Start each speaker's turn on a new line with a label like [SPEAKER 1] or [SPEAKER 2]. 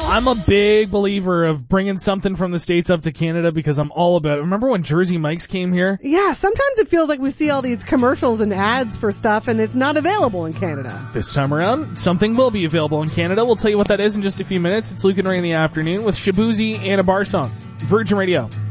[SPEAKER 1] I'm a big believer of bringing something from the States up to Canada because I'm all about it. Remember when Jersey Mike's came here?
[SPEAKER 2] Yeah, sometimes it feels like we see all these commercials and ads for stuff and it's not available in Canada.
[SPEAKER 1] This time around, something will be available in Canada. We'll tell you what that is in just a few minutes. It's Luke and Ray in the afternoon with Shabuzi and a bar song. Virgin Radio.